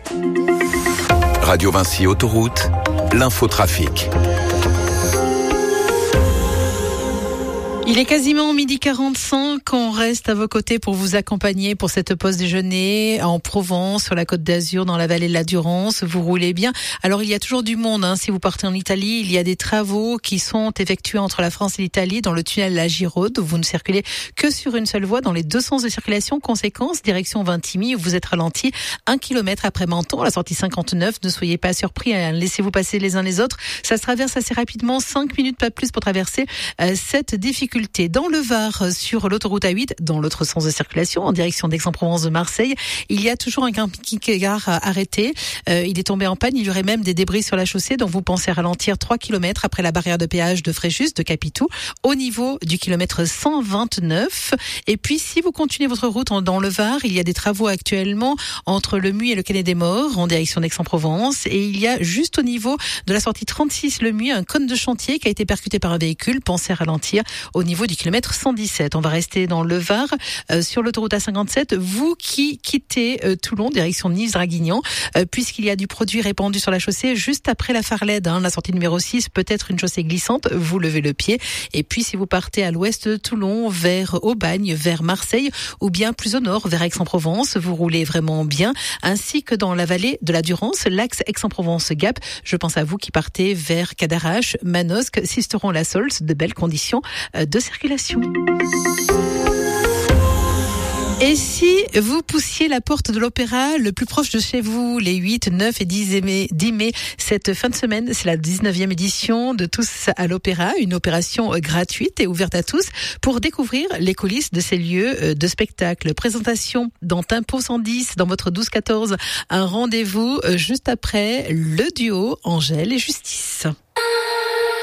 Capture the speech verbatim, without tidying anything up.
Radio Vinci Autoroute, l'infotrafic. Il est quasiment midi quarante-cinq, on reste à vos côtés pour vous accompagner pour cette pause déjeuner en Provence, sur la Côte d'Azur, dans la vallée de la Durance. Vous roulez bien. Alors il y a toujours du monde, hein. Si vous partez en Italie, il y a des travaux qui sont effectués entre la France et l'Italie dans le tunnel La Giraude. Vous ne circulez que sur une seule voie dans les deux sens de circulation. Conséquence, direction Vintimille, où vous êtes ralenti un kilomètre après Menton, à la sortie cinquante-neuf. Ne soyez pas surpris, hein. Laissez-vous passer les uns les autres. Ça se traverse assez rapidement, cinq minutes pas plus pour traverser euh, cette difficulté. Dans le Var, sur l'autoroute A huit, dans l'autre sens de circulation, en direction d'Aix-en-Provence de Marseille, il y a toujours un camping-car arrêté. Euh, il est tombé en panne. Il y aurait même des débris sur la chaussée, donc vous pensez ralentir trois kilomètres après la barrière de péage de Fréjus, de Capitou, au niveau du kilomètre cent vingt-neuf. Et puis, si vous continuez votre route dans le Var, il y a des travaux actuellement entre le Muy et le Canet des Morts, en direction d'Aix-en-Provence. Et il y a juste au niveau de la sortie trente-six, le Muy, un cône de chantier qui a été percuté par un véhicule. Pensez à ralentir au niveau du kilomètre cent dix-sept. On va rester dans le Var, euh, sur l'autoroute A cinquante-sept. Vous qui quittez euh, Toulon, direction Nice-Draguignan, euh, puisqu'il y a du produit répandu sur la chaussée juste après la Farlède, hein, la sortie numéro six, peut-être une chaussée glissante, vous levez le pied. Et puis si vous partez à l'ouest de Toulon, vers Aubagne, vers Marseille, ou bien plus au nord, vers Aix-en-Provence, vous roulez vraiment bien, ainsi que dans la vallée de la Durance, l'axe Aix-en-Provence-Gap. Je pense à vous qui partez vers Cadarache, Manosque, Sisteron-la-Saulce, de belles conditions euh, de circulation. Et si vous poussiez la porte de l'Opéra le plus proche de chez vous, les huit, neuf et dix mai, cette fin de semaine, c'est la dix-neuvième édition de Tous à l'Opéra, une opération gratuite et ouverte à tous pour découvrir les coulisses de ces lieux de spectacle. Présentation dans Tempo cent dix, dans votre douze quatorze, un rendez-vous juste après le duo Angèle et Justice.